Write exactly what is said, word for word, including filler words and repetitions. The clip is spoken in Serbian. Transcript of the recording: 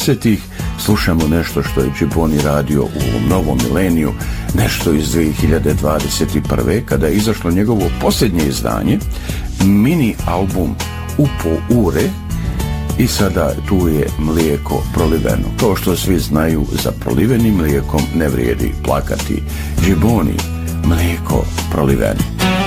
devedesetih slušamo nešto što je Džiboni radio u ovom novom mileniju, nešto iz dvije hiljade dvadeset prve. kada je izašlo njegovo posljednje izdanje, mini album Upo ure, i sada tu je mlijeko proliveno. To što svi znaju, za prolivenim mlijekom ne vrijedi plakati. Džiboni, mlijeko proliveno.